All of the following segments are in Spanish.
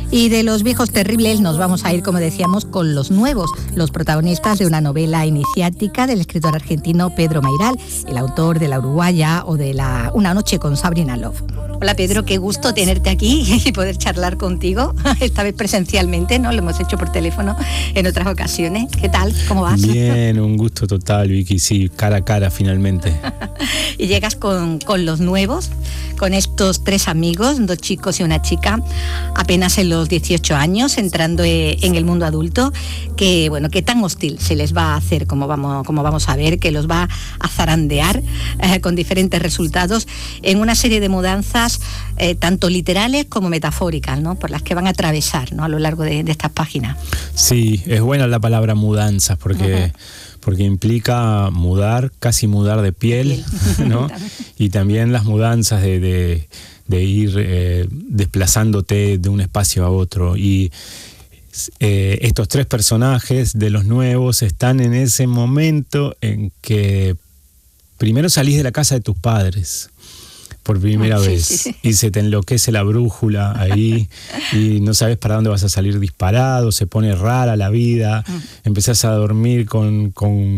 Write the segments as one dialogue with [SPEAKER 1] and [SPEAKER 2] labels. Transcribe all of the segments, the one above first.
[SPEAKER 1] Y de los viejos terribles nos vamos a ir, como decíamos, con los nuevos, los protagonistas de una novela iniciática del escritor argentino Pedro Mairal, el autor de La Uruguaya o de Una noche con Sabrina Love. Hola Pedro, qué gusto tenerte aquí y poder charlar contigo, esta vez presencialmente, ¿no? Lo hemos hecho por teléfono en otras ocasiones. ¿Qué tal? ¿Cómo vas?
[SPEAKER 2] Bien, un gusto total, Vicky, sí, cara a cara finalmente.
[SPEAKER 1] Y llegas con los nuevos, con estos tres amigos, 2 chicos y una chica, apenas en los 18 años, entrando en el mundo adulto, que bueno, que tan hostil se les va a hacer, como vamos a ver, que los va a zarandear con diferentes resultados en una serie de mudanzas tanto literales como metafóricas, ¿no? Por las que van a atravesar, ¿no? A lo largo de estas páginas.
[SPEAKER 2] Sí, es buena la palabra mudanzas porque implica mudar, casi mudar de piel, ¿no? Y también las mudanzas de ir desplazándote de un espacio a otro. Y estos 3 personajes de los nuevos están en ese momento en que primero salís de la casa de tus padres por primera vez, sí. Y se te enloquece la brújula ahí y no sabes para dónde vas a salir disparado, se pone rara la vida, empezás a dormir con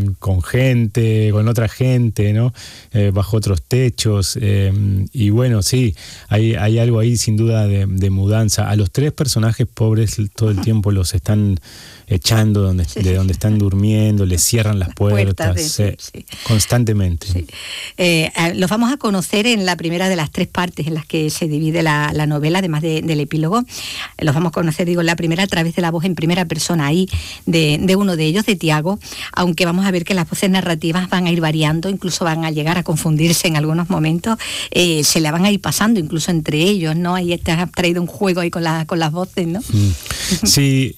[SPEAKER 2] gente, con otra gente, ¿no? Bajo otros techos, y bueno, sí, hay algo ahí sin duda de mudanza. A los 3 personajes pobres todo el tiempo los están echando de donde están durmiendo, les cierran las puertas constantemente. Sí.
[SPEAKER 1] Los vamos a conocer en la primera de las 3 partes en las que se divide la novela, además del epílogo. Los vamos a conocer, en la primera a través de la voz en primera persona ahí de uno de ellos, de Tiago, aunque vamos a ver que las voces narrativas van a ir variando, incluso van a llegar a confundirse en algunos momentos, se la van a ir pasando incluso entre ellos, ¿no? Ahí te has traído un juego ahí con las voces, ¿no?
[SPEAKER 2] Sí,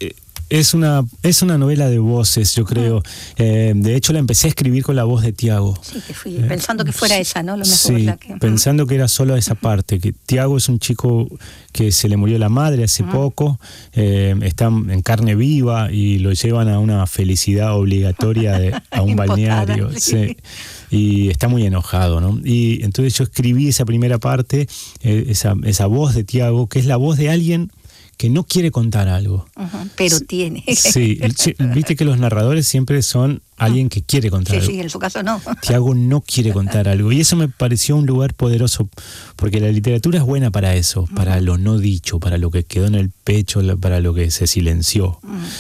[SPEAKER 2] es una novela de voces, yo creo. De hecho, la empecé a escribir con la voz de Tiago.
[SPEAKER 1] Sí, que fui pensando que fuera esa, ¿no? Lo mejor.
[SPEAKER 2] Sí, pensando que era solo esa parte. Que Tiago es un chico que se le murió la madre hace poco, está en carne viva y lo llevan a una felicidad obligatoria a un balneario. Sí. Y está muy enojado, ¿no? Y entonces yo escribí esa primera parte, esa voz de Tiago, que es la voz de alguien que no quiere contar algo.
[SPEAKER 1] Pero tiene.
[SPEAKER 2] Sí, viste que los narradores siempre son alguien que quiere contar algo.
[SPEAKER 1] Sí, en su caso no.
[SPEAKER 2] Tiago no quiere contar algo. Y eso me pareció un lugar poderoso, porque la literatura es buena para eso, para lo no dicho, para lo que quedó en el pecho, para lo que se silenció.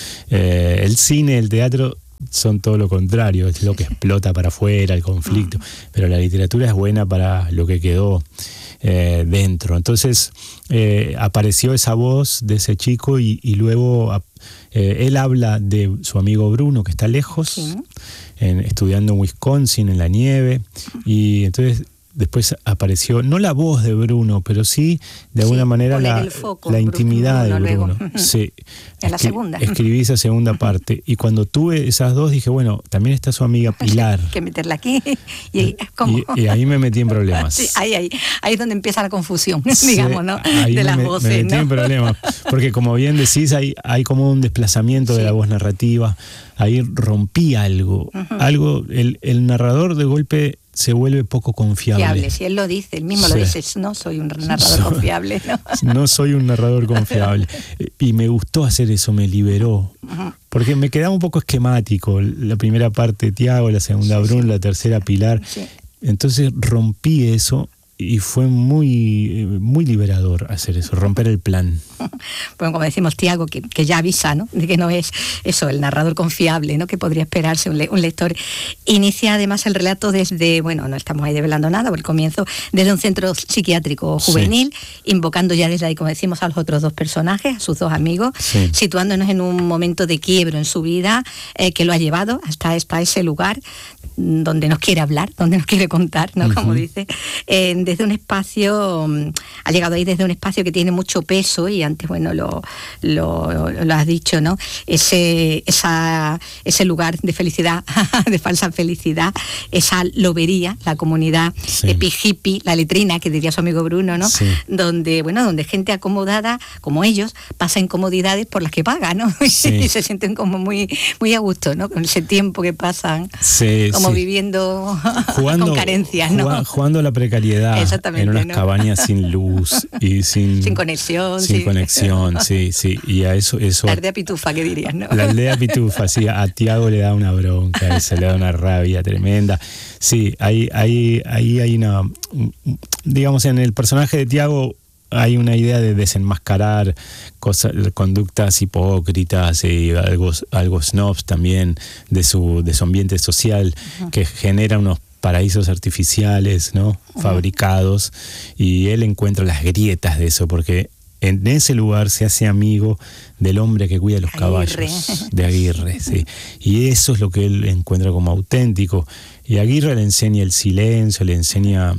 [SPEAKER 2] El cine, el teatro son todo lo contrario, es lo que explota para afuera, el conflicto. Pero la literatura es buena para lo que quedó dentro. Entonces apareció esa voz de ese chico y luego él habla de su amigo Bruno, que está lejos, estudiando en Wisconsin en la nieve, y entonces después apareció, no la voz de Bruno, pero sí, de alguna manera, la intimidad de Bruno. Sí.
[SPEAKER 1] En la segunda.
[SPEAKER 2] Escribí esa segunda parte. Y cuando tuve esas dos, dije, bueno, también está su amiga Pilar.
[SPEAKER 1] Hay que meterla aquí. Y
[SPEAKER 2] ahí me metí en problemas.
[SPEAKER 1] Sí, ahí es donde empieza la confusión, digamos, ¿no? De las voces,
[SPEAKER 2] me metí en problemas. Porque como bien decís, hay como un desplazamiento de la voz narrativa. Ahí rompí algo. El narrador de golpe se vuelve poco confiable.
[SPEAKER 1] Si él lo dice, él mismo lo dice, no soy un narrador confiable, ¿no?
[SPEAKER 2] No soy un narrador confiable. Y me gustó hacer eso, me liberó. Porque me quedaba un poco esquemático. La primera parte Tiago, la segunda Bruno, la tercera Pilar. Sí. Entonces rompí eso y fue muy, muy liberador hacer eso, romper el plan.
[SPEAKER 1] Bueno, como decimos, Tiago, que ya avisa, ¿no?, de que no es eso, el narrador confiable, ¿no?, que podría esperarse un lector. Inicia además el relato desde, bueno, no estamos ahí develando nada, por el comienzo, desde un centro psiquiátrico juvenil, invocando ya desde ahí, como decimos, a los otros 2 personajes, a sus 2 amigos, situándonos en un momento de quiebro en su vida que lo ha llevado hasta ese lugar donde nos quiere hablar, donde nos quiere contar, ¿no?, como dice, desde un espacio, ha llegado ahí desde un espacio que tiene mucho peso, y antes, bueno, lo has dicho, ¿no? Ese lugar de felicidad, de falsa felicidad, esa lobería, la comunidad hippie, la letrina, que diría su amigo Bruno, ¿no? Donde gente acomodada, como ellos, pasa incomodidades por las que paga, ¿no? Y se sienten como muy, muy a gusto, ¿no? Con ese tiempo que pasan, como viviendo con carencias, ¿no?
[SPEAKER 2] Jugando a la precariedad en unas cabañas sin luz y sin
[SPEAKER 1] conexión,
[SPEAKER 2] conexión, sí. Y a eso...
[SPEAKER 1] La aldea pitufa, ¿qué dirías, no?
[SPEAKER 2] La aldea pitufa, sí. A Tiago le da una bronca, a ese le da una rabia tremenda. Sí, ahí hay una... Digamos, en el personaje de Tiago hay una idea de desenmascarar conductas hipócritas y algo snobs también de su ambiente social, que genera unos paraísos artificiales, ¿no? Fabricados, y él encuentra las grietas de eso, porque en ese lugar se hace amigo del hombre que cuida los caballos, de Aguirre, sí. Y eso es lo que él encuentra como auténtico. Y Aguirre le enseña el silencio, le enseña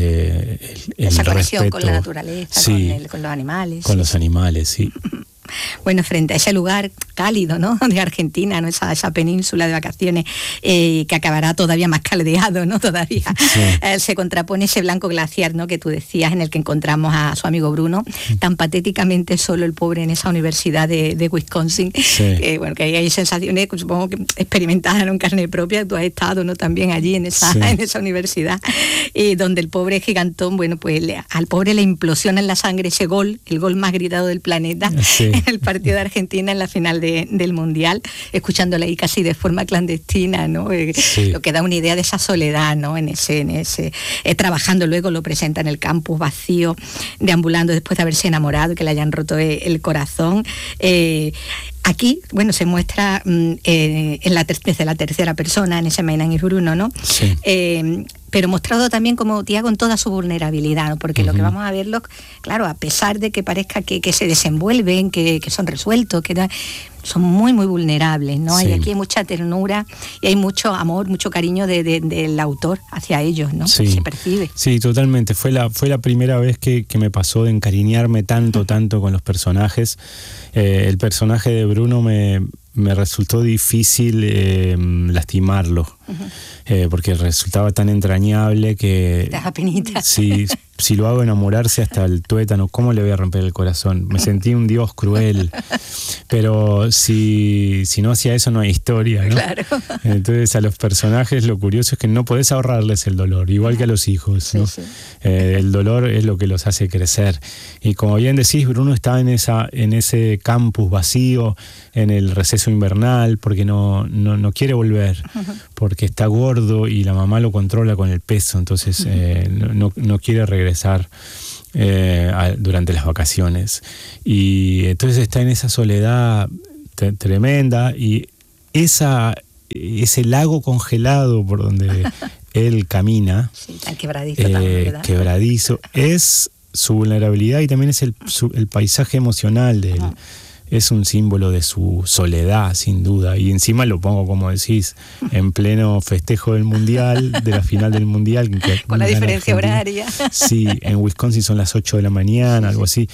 [SPEAKER 1] esa conexión respeto con la naturaleza, sí, con los animales.
[SPEAKER 2] Con los animales, sí.
[SPEAKER 1] Bueno, frente a ese lugar cálido, ¿no?, de Argentina, ¿no?, esa península de vacaciones que acabará todavía más caldeado, ¿no?, todavía, sí. Se contrapone ese blanco glaciar, ¿no?, que tú decías, en el que encontramos a su amigo Bruno, tan patéticamente solo el pobre en esa universidad de Wisconsin, sí. Bueno, que hay sensaciones, supongo que experimentadas en carne propia. Tú has estado, ¿no?, también allí en esa universidad, donde el pobre gigantón, bueno, pues al pobre le implosiona en la sangre ese gol, el gol más gritado del planeta, sí, en el partido de Argentina en la final del Mundial, escuchándole ahí casi de forma clandestina, ¿no? Sí. Lo que da una idea de esa soledad, ¿no?, en ese trabajando. Luego lo presenta en el campus vacío, deambulando después de haberse enamorado, que le hayan roto el corazón. Aquí, bueno, se muestra desde la tercera persona, en ese Mainán y Bruno, ¿no? Sí. Pero mostrado también como Tiago en toda su vulnerabilidad, ¿no? Porque lo que vamos a verlo, claro, a pesar de que parezca que se desenvuelven, que son resueltos, que son muy, muy vulnerables, ¿no? Sí. Y aquí hay mucha ternura y hay mucho amor, mucho cariño del autor hacia ellos, ¿no?
[SPEAKER 2] Sí.
[SPEAKER 1] Se percibe.
[SPEAKER 2] Sí, totalmente. Fue la primera vez que me pasó de encariñarme tanto con los personajes. El personaje de Bruno me resultó difícil lastimarlo, porque resultaba tan entrañable que...
[SPEAKER 1] Te da penita.
[SPEAKER 2] Sí, si lo hago enamorarse hasta el tuétano, ¿cómo le voy a romper el corazón? Me sentí un dios cruel, pero si no hacía eso no hay historia, ¿no? Claro. Entonces a los personajes lo curioso es que no podés ahorrarles el dolor, igual que a los hijos, ¿no? Sí, sí. El dolor es lo que los hace crecer. Y como bien decís, Bruno estaba en ese campus vacío, en el receso invernal, porque no quiere volver, porque está gordo y la mamá lo controla con el peso, entonces no quiere regresar durante las vacaciones. Y entonces está en esa soledad tremenda, y ese lago congelado por donde él camina,
[SPEAKER 1] sí, tan quebradizo, ¿verdad?
[SPEAKER 2] Quebradizo, es su vulnerabilidad, y también es el paisaje emocional de él. Es un símbolo de su soledad, sin duda. Y encima lo pongo, como decís, en pleno festejo del Mundial, de la final del Mundial.
[SPEAKER 1] Con la diferencia horaria.
[SPEAKER 2] Sí, en Wisconsin son las 8 de la mañana, algo así.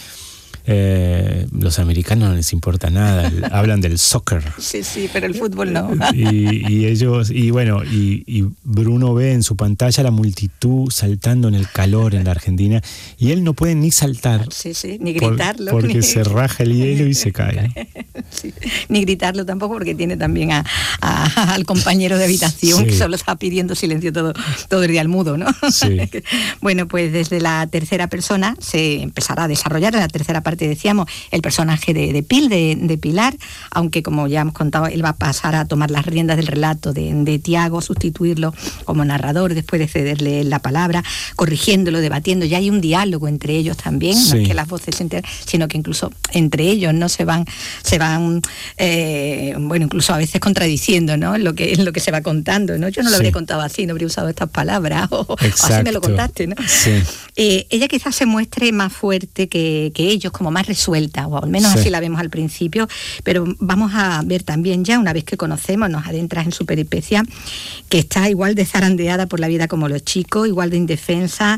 [SPEAKER 2] Los americanos no les importa nada, hablan del soccer.
[SPEAKER 1] Sí, pero el fútbol no.
[SPEAKER 2] Y ellos, y Bruno ve en su pantalla la multitud saltando en el calor en la Argentina, y él no puede ni saltar.
[SPEAKER 1] Sí, ni gritarlo.
[SPEAKER 2] Porque se raja el hielo y se cae.
[SPEAKER 1] Sí, ni gritarlo tampoco, porque tiene también al compañero de habitación, que solo está pidiendo silencio todo el día al mudo, ¿no? Sí. Bueno, pues desde la tercera persona se empezará a desarrollar en la tercera parte, decíamos, el personaje de Pilar, aunque, como ya hemos contado, él va a pasar a tomar las riendas del relato de Tiago, sustituirlo como narrador después de cederle la palabra, corrigiéndolo, debatiendo. Ya hay un diálogo entre ellos también, no es que las voces se enteren, sino que incluso entre ellos no se van incluso a veces contradiciendo, ¿no?, lo que se va contando, ¿no? Yo no lo habría contado así, no habría usado estas palabras, o así me lo contaste, ¿no? Sí. Ella quizás se muestre más fuerte que ellos, como más resuelta, o al menos así la vemos al principio, pero vamos a ver también, ya una vez que conocemos, nos adentras en su peripecia, que está igual de zarandeada por la vida como los chicos, igual de indefensa.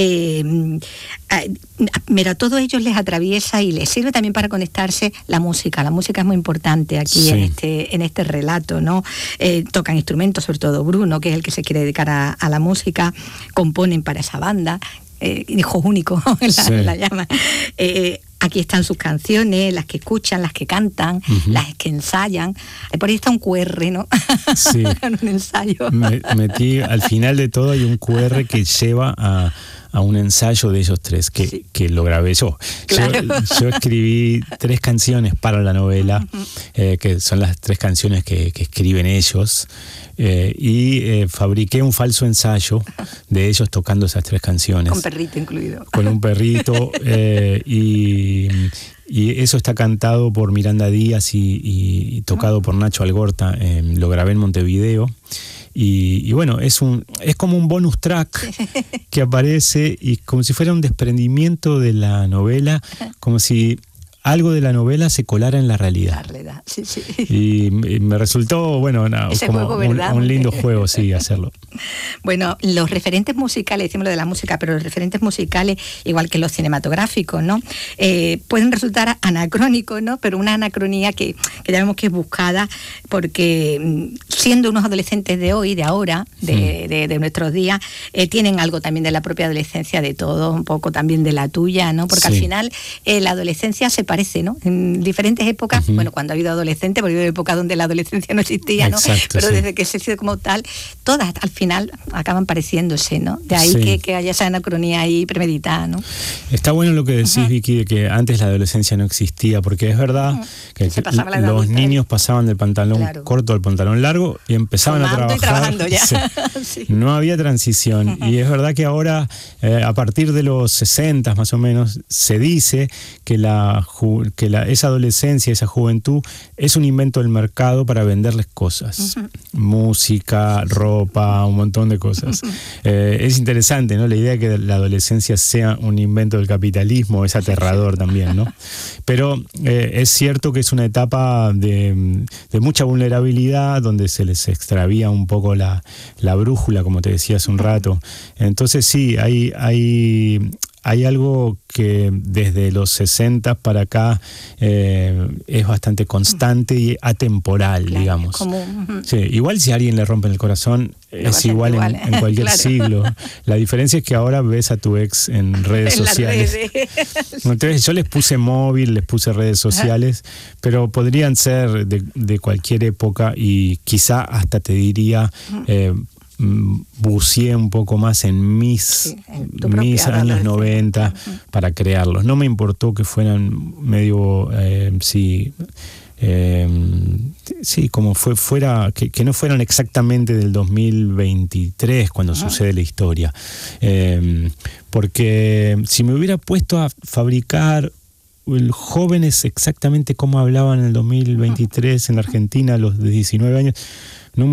[SPEAKER 1] Pero a todos ellos les atraviesa y les sirve también para conectarse la música. La música es muy importante aquí en este relato, ¿no? Tocan instrumentos, sobre todo Bruno, que es el que se quiere dedicar a la música, componen para esa banda, hijo único, la llama. Aquí están sus canciones, las que escuchan, las que cantan, las que ensayan. Por ahí está un QR, ¿no? Sí. Un ensayo.
[SPEAKER 2] Metí, al final de todo hay un QR que lleva a un ensayo de ellos tres, que lo grabé yo.
[SPEAKER 1] Claro.
[SPEAKER 2] Yo escribí 3 canciones para la novela, que son las 3 canciones que escriben ellos, y fabriqué un falso ensayo de ellos tocando esas 3 canciones.
[SPEAKER 1] Con perrito incluido.
[SPEAKER 2] Con un perrito, y eso está cantado por Miranda Díaz y tocado por Nacho Algorta. Lo grabé en Montevideo. Y bueno, es como un bonus track que aparece, y como si fuera un desprendimiento de la novela, como si algo de la novela se colara en la realidad.
[SPEAKER 1] Sí.
[SPEAKER 2] Y me resultó, bueno, como
[SPEAKER 1] juego,
[SPEAKER 2] un lindo juego, sí, hacerlo.
[SPEAKER 1] Bueno, los referentes musicales, decimos lo de la música, pero los referentes musicales, igual que los cinematográficos, ¿no? Pueden resultar anacrónicos, ¿no? Pero una anacronía que ya vemos que es buscada, porque siendo unos adolescentes de hoy, de ahora, de nuestros días, tienen algo también de la propia adolescencia, de todo, un poco también de la tuya, ¿no? Porque al final la adolescencia se parece, ¿no? En diferentes épocas, bueno, cuando ha habido adolescentes, porque ha habido épocas donde la adolescencia no existía, ¿no?
[SPEAKER 2] Exacto,
[SPEAKER 1] pero desde que se ha sido como tal, todas al final acaban pareciéndose, ¿no? De ahí que haya esa anacronía ahí premeditada, ¿no?
[SPEAKER 2] Está bueno lo que decís, Vicky, de que antes la adolescencia no existía, porque es verdad que los niños pasaban del pantalón corto al pantalón largo y empezaban a trabajar.
[SPEAKER 1] Y trabajando ya.
[SPEAKER 2] No había transición. Y es verdad que ahora, a partir de los 60 más o menos, se dice que esa adolescencia, esa juventud, es un invento del mercado para venderles cosas. Música, ropa, un montón de cosas. Es interesante, ¿no? La idea de que la adolescencia sea un invento del capitalismo es aterrador también, ¿no? Pero es cierto que es una etapa de mucha vulnerabilidad, donde se les extravía un poco la brújula, como te decía hace un rato. Entonces sí, hay algo que desde los 60 para acá es bastante constante y atemporal, digamos. Sí, igual si a alguien le rompen el corazón, es igual en cualquier siglo. La diferencia es que ahora ves a tu ex en redes sociales. Entonces yo les puse móvil, les puse redes sociales, pero podrían ser de cualquier época, y quizá hasta te diría... buceé un poco más en mis años 90 para crearlos. No me importó que fueran medio como fuera que no fueran exactamente del 2023 cuando sucede la historia, porque si me hubiera puesto a fabricar jóvenes exactamente como hablaban en el 2023 en Argentina, los de 19 años,